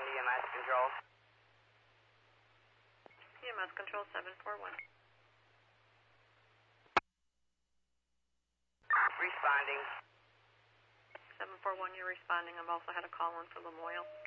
respond to EMS control. EMS control 741. Responding. 741, you're responding. I've also had a call in for Lamoille.